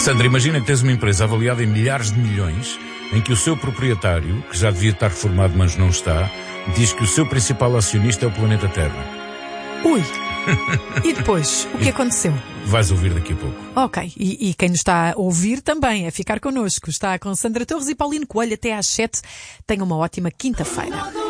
Sandra, imagina que tens uma empresa avaliada em milhares de milhões, em que o seu proprietário, que já devia estar reformado mas não está, diz que o seu principal acionista é o planeta Terra. Ui! E depois, o que aconteceu? Vais ouvir daqui a pouco. Ok, e quem nos está a ouvir também, é ficar connosco. Está com Sandra Torres e Paulino Coelho até às 7. Tenha uma ótima quinta-feira.